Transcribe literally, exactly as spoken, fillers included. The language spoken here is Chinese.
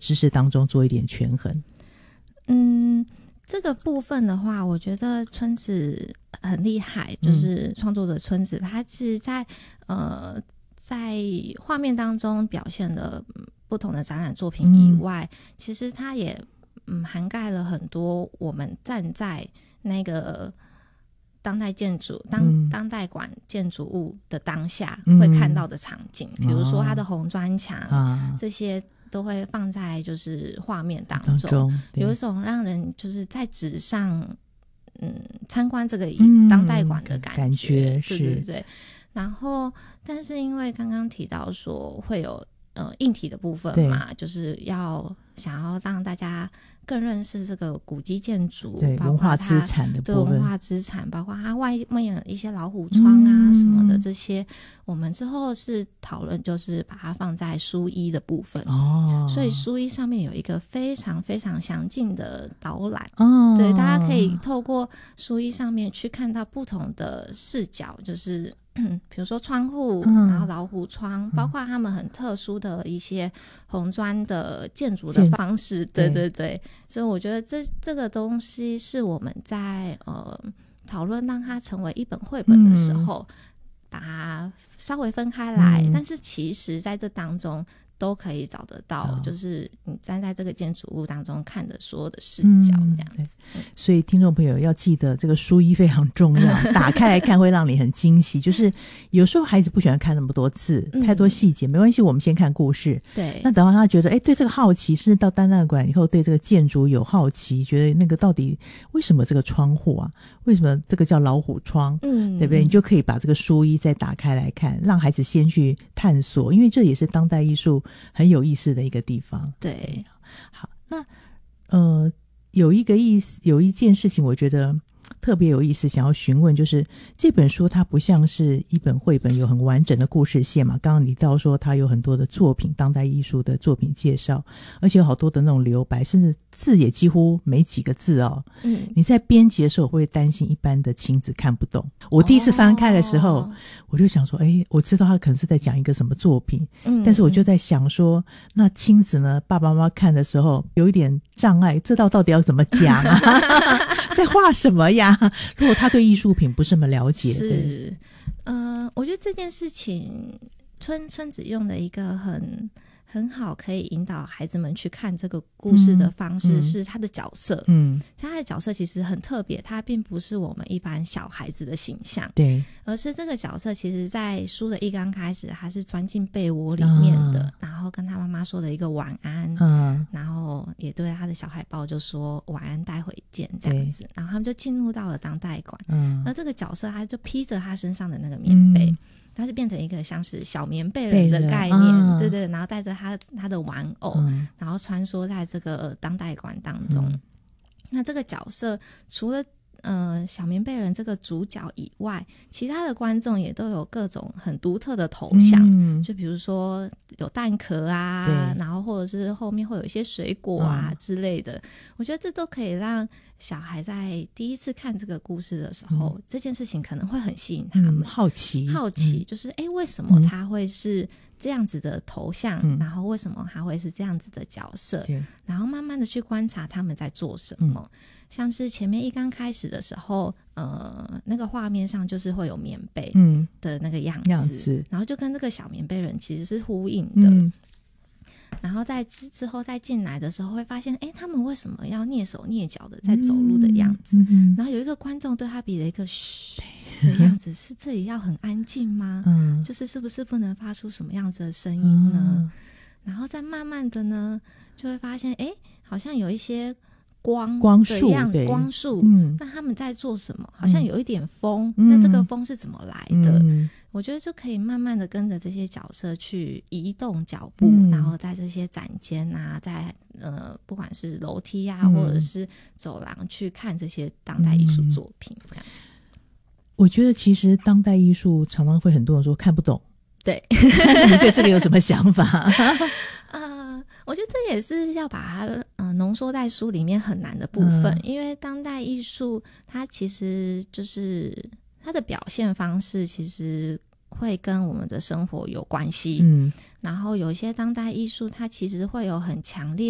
知识当中做一点权衡？ 嗯，这个部分的话，我觉得春子很厉害，就是创作者春子，他是在呃在画面当中表现的不同的展览作品以外，嗯、其实他也嗯涵盖了很多我们站在那个当代建筑当、嗯、当代馆建筑物的当下会看到的场景，比、嗯、如说它的红砖墙、啊、这些都会放在就是画面当中, 当中有一种让人就是在纸上嗯参观这个当代馆的感觉、嗯、感觉是对对对。然后但是因为刚刚提到说会有呃硬体的部分嘛，就是要想要让大家更认识这个古迹建筑， 对包括文化资产的部分， 对文化资产，包括它外面有一些老虎窗啊、嗯、什么的，这些我们之后是讨论，就是把它放在书衣的部分哦。所以书衣上面有一个非常非常详尽的导览哦，对，大家可以透过书衣上面去看到不同的视角，就是比如说窗户、嗯、然后老虎窗、嗯、包括他们很特殊的一些红砖的建筑的方式，对对对，所以我觉得这这个东西是我们在呃讨论让它成为一本绘本的时候、嗯、把它稍微分开来、嗯、但是其实在这当中都可以找得到、哦、就是你站在这个建筑物当中看的所有的视角这样子、嗯、 所以听众朋友要记得这个书衣非常重要打开来看会让你很惊喜就是有时候孩子不喜欢看那么多字、嗯、太多细节没关系，我们先看故事， 对， 那等到他觉得哎对这个好奇，甚至到当代馆以后对这个建筑有好奇，觉得那个到底为什么这个窗户啊，为什么这个叫老虎窗，嗯，对不对？你就可以把这个书衣再打开来看，让孩子先去探索，因为这也是当代艺术很有意思的一个地方。 对， 好，那呃，有一个意思，有一件事情，我觉得特别有意思，想要询问，就是这本书它不像是一本绘本，有很完整的故事线嘛。刚刚你到说它有很多的作品，当代艺术的作品介绍，而且有好多的那种留白，甚至字也几乎没几个字哦。嗯，你在编辑的时候会担心一般的亲子看不懂。我第一次翻开的时候，哦、我就想说，哎，我知道他可能是在讲一个什么作品，嗯，但是我就在想说，那亲子呢，爸爸妈妈看的时候有一点障碍，这道到底要怎么讲啊？在画什么呀？如果他对艺术品不是那么了解， 是，呃，我觉得这件事情，春春子用的一个很很好可以引导孩子们去看这个故事的方式，嗯、是他的角色，嗯，他的角色其实很特别，他并不是我们一般小孩子的形象，对，而是这个角色其实在书的一刚开始，他是钻进被窝里面的，嗯、然后跟他妈妈说了一个晚安，嗯，然后也对他的小海豹就说晚安，待会见这样子，然后他们就进入到了当代馆，嗯，而这个角色他就披着他身上的那个棉被。嗯，它是变成一个像是小棉被人的概念，啊、对对，然后带着他他的玩偶，嗯、然后穿梭在这个当代馆当中。嗯、那这个角色除了呃小棉被人这个主角以外，其他的观众也都有各种很独特的头像，嗯、就比如说有蛋壳啊，然后或者是后面会有一些水果啊、嗯、之类的。我觉得这都可以让小孩在第一次看这个故事的时候，嗯、这件事情可能会很吸引他们，嗯、好奇好奇，嗯、就是哎，为什么他会是这样子的头像，嗯、然后为什么他会是这样子的角色，然后慢慢的去观察他们在做什么。嗯、像是前面一刚开始的时候，呃，那个画面上就是会有棉被的那个样子，嗯、样子然后就跟这个小棉被人其实是呼应的。嗯，然后在之后再进来的时候会发现，哎，他们为什么要蹑手蹑脚的在走路的样子，嗯嗯、然后有一个观众对他比了一个嘘的样子，是这里要很安静吗？嗯，就是是不是不能发出什么样子的声音呢？嗯、然后再慢慢的呢就会发现，哎，好像有一些光光束样光束，嗯，那他们在做什么？好像有一点风，嗯、那这个风是怎么来的？嗯，我觉得就可以慢慢的跟着这些角色去移动脚步，嗯、然后在这些展间啊，在呃不管是楼梯啊，嗯、或者是走廊去看这些当代艺术作品，这样。 我觉得其实当代艺术常常会很多人说看不懂， 对， 你对这个有什么想法？ 呃，我觉得这也是要把它呃浓缩在书里面很难的部分，嗯、因为当代艺术它其实就是它的表现方式其实会跟我们的生活有关系，嗯，然后有一些当代艺术它其实会有很强烈